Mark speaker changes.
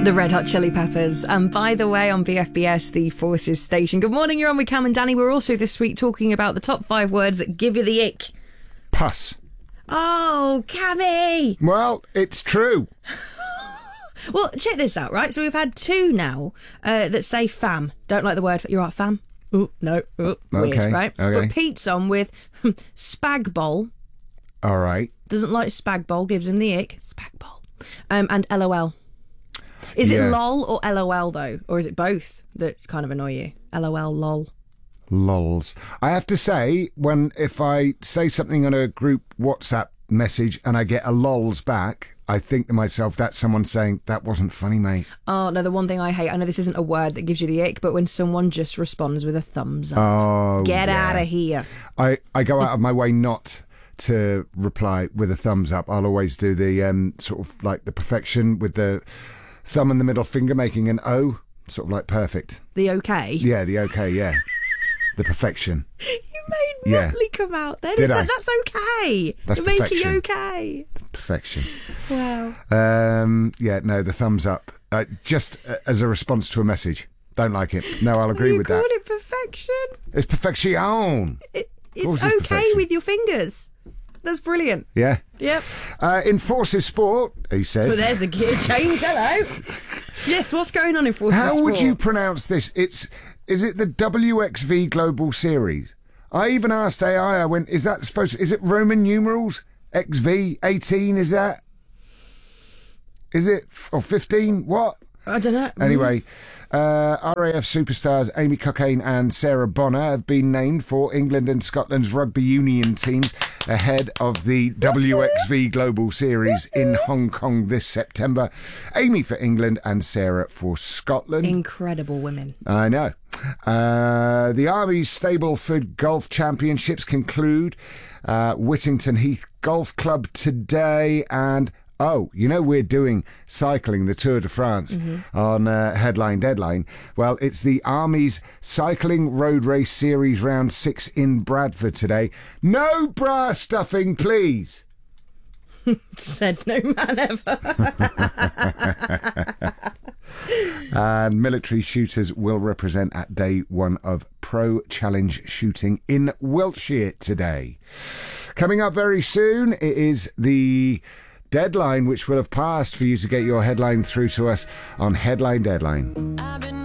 Speaker 1: The Red Hot Chili Peppers. And by the way, on BFBS, the Forces station. Good morning, you're on with Cam and Danny. We're also this week talking about the top 5 words that give you the ick.
Speaker 2: Puss.
Speaker 1: Oh, Cammy!
Speaker 2: Well, it's true.
Speaker 1: Well, check this out, right? So we've had 2 now that say fam. Don't like the word. You're right, fam? Oh, no. Oh, weird,
Speaker 2: Okay,
Speaker 1: right?
Speaker 2: okay.
Speaker 1: But Pete's on with spag bol.
Speaker 2: All right.
Speaker 1: Doesn't like spag bol, gives him the ick. Spag bol. And LOL. Is it
Speaker 2: Yeah.
Speaker 1: lol or LOL, though? Or is it both that kind of annoy you? LOL, lol.
Speaker 2: Lols. I have to say, if I say something on a group WhatsApp message and I get a lols back, I think to myself, that's someone saying, that wasn't funny, mate.
Speaker 1: Oh, no, the one thing I hate, I know this isn't a word that gives you the ick, but when someone just responds with a thumbs up.
Speaker 2: Oh,
Speaker 1: Get
Speaker 2: yeah.
Speaker 1: out of here.
Speaker 2: I go out of my way not to reply with a thumbs up. I'll always do the sort of like the perfection with the thumb and the middle finger making an O, sort of like perfect.
Speaker 1: The okay?
Speaker 2: Yeah, the okay, yeah. The perfection.
Speaker 1: You made
Speaker 2: Yeah.
Speaker 1: Motley come out then.
Speaker 2: Did
Speaker 1: It's
Speaker 2: I?
Speaker 1: like, that's okay.
Speaker 2: That's
Speaker 1: You're making
Speaker 2: perfection.
Speaker 1: okay.
Speaker 2: Perfection.
Speaker 1: Wow.
Speaker 2: Yeah, no, the thumbs up. Just as a response to a message. Don't like it. No, I'll agree
Speaker 1: you
Speaker 2: with
Speaker 1: call
Speaker 2: that.
Speaker 1: it perfection?
Speaker 2: It's perfection.
Speaker 1: It's
Speaker 2: course it's
Speaker 1: okay
Speaker 2: perfection.
Speaker 1: with your fingers. That's brilliant.
Speaker 2: Yeah.
Speaker 1: Yep.
Speaker 2: In Forces Sport, he says.
Speaker 1: Well, there's a gear change. Hello. Yes, what's going on in Forces
Speaker 2: How would
Speaker 1: Sport?
Speaker 2: you pronounce this? Is it the WXV Global Series? I even asked AI, I went, is it Roman numerals? XV 18, is that? Is it? Or 15? What?
Speaker 1: I don't know.
Speaker 2: Anyway, RAF superstars Amy Cockaine and Sarah Bonner have been named for England and Scotland's rugby union teams ahead of the WXV Global Series in Hong Kong this September. Amy for England and Sarah for Scotland.
Speaker 1: Incredible women.
Speaker 2: I know. The Army's Stableford Golf Championships conclude. Whittington Heath Golf Club today, and we're doing cycling, the Tour de France on Headline Deadline. Well, it's the Army's Cycling Road Race Series Round 6 in Bradford today. No bra stuffing, please.
Speaker 1: Said no man ever.
Speaker 2: And military shooters will represent at day 1 of Pro Challenge shooting in Wiltshire today. Coming up very soon, it is the deadline, which will have passed for you to get your headline through to us on Headline Deadline.